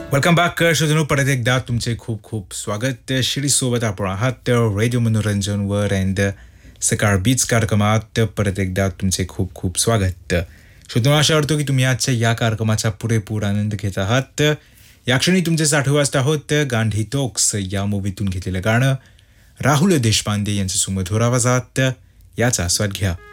Welcome back श्रोतनो परत एकदा तुमचे खूप खूप स्वागत शिडीसोबत आपण आहात रेडिओ मनोरंजनवर अँड सकाळ बीच कार्यक्रमात परत एकदा तुमचे खूप खूप स्वागत श्रोतनो आशा करतो की तुम्ही आजच्या या कार्यक्रमाचा पुरेपूर आनंद घेत आहात या क्षणी तुमचे साठे वाजत आहोत गांधी टॉक्स या मूवीतून घेतलेलं गाणं राहुल देशपांडे यांच्या सुमधुर आवाजात याचा आस्वाद घ्या.